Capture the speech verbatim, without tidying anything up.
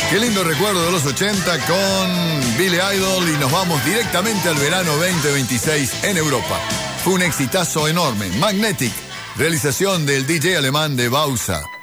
Qué lindo recuerdo de los ochenta con Billy Idol y nos vamos directamente al verano veinte veintiséis en Europa. Fue un exitazo enorme. Magnetic, realización del D J alemán de Bausa.